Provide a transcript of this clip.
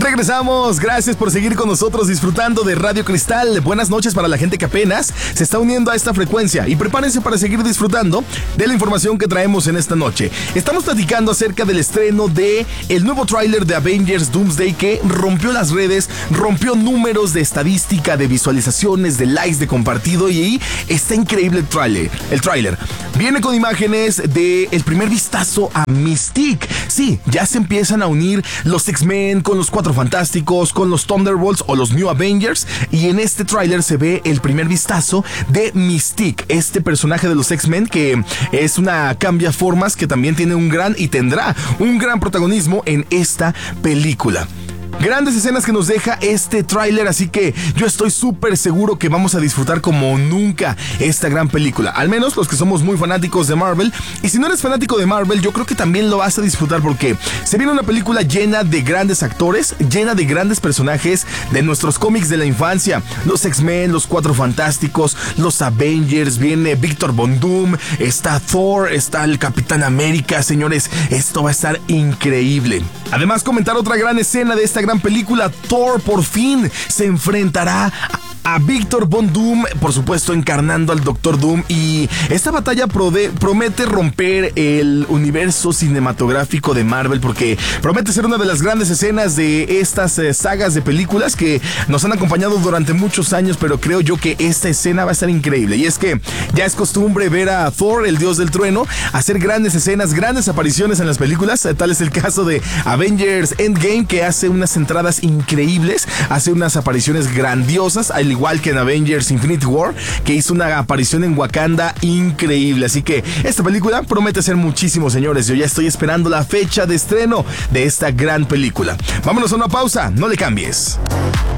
Regresamos, gracias por seguir con nosotros disfrutando de Radio Cristal. Buenas noches para la gente que apenas se está uniendo a esta frecuencia y prepárense para seguir disfrutando de la información que traemos en esta noche. Estamos platicando acerca del estreno de el nuevo tráiler de Avengers Doomsday que rompió las redes, rompió números de estadística, de visualizaciones, de likes, de compartido, y ahí está increíble el tráiler. Viene con imágenes de el primer vistazo a Mystique. Sí, ya se empiezan a unir los X-Men con los Cuatro Fantásticos, con los Thunderbolts o los New Avengers, y en este tráiler se ve el primer vistazo de Mystique, este personaje de los X-Men que es una cambiaformas que también tiene un gran y tendrá un gran protagonismo en esta película. Grandes escenas que nos deja este tráiler, así que yo estoy súper seguro que vamos a disfrutar como nunca esta gran película. Al menos los que somos muy fanáticos de Marvel. Y si no eres fanático de Marvel, yo creo que también lo vas a disfrutar porque se viene una película llena de grandes actores, llena de grandes personajes de nuestros cómics de la infancia. Los X-Men, los Cuatro Fantásticos, los Avengers, viene Victor Von Doom, está Thor, está el Capitán América. Señores, esto va a estar increíble. Además, comentar otra gran escena de esta gran película. Thor por fin se enfrentará a Victor Von Doom, por supuesto encarnando al Doctor Doom, y esta batalla promete romper el universo cinematográfico de Marvel porque promete ser una de las grandes escenas de estas sagas de películas que nos han acompañado durante muchos años, pero creo yo que esta escena va a estar increíble. Y es que ya es costumbre ver a Thor, el dios del trueno, hacer grandes escenas, grandes apariciones en las películas. Tal es el caso de Avengers Endgame, que hace unas entradas increíbles, hace unas apariciones grandiosas, al igual que en Avengers Infinity War, que hizo una aparición en Wakanda increíble. Así que esta película promete ser muchísimo, señores. Yo ya estoy esperando la fecha de estreno de esta gran película. Vámonos a una pausa, no le cambies.